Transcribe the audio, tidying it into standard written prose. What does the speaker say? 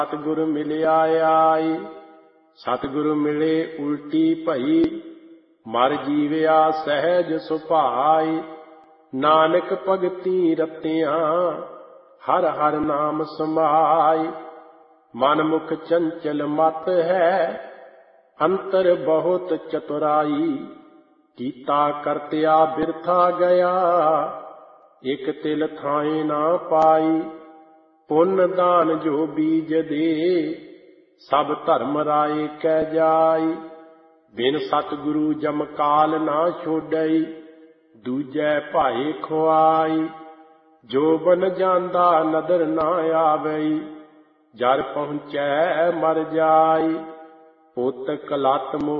सतगुरु मिलिया आई। सतगुरु मिले उल्टी भई, मर जीविया सहज सुभाई। नानक भगती रतियां, हर हर नाम समाई। मन मुख चंचल मत है, अंतर बहुत चतुराई। कीता करतिया बिरथा गया, एक तिल थाए ना पाई। पुण्य दान जो बीज दे, सब धर्म राय कै जाई। बिन सतगुरु जम काल ना छोड़ई, दूजै भाए खुआई। जो बन जांदा नदर ना आवई, जर पहुँचै मर जाई। पुत कलत